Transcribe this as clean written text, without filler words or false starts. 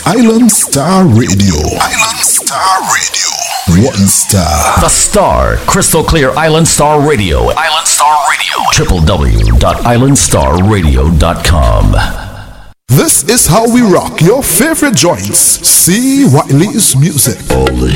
Island Star Radio. Island Star Radio. One star. The Star. Crystal clear Island Star Radio. Island Star Radio. www.islandstarradio.com. This is how we rock your favorite joints. C. Wiley's music. All the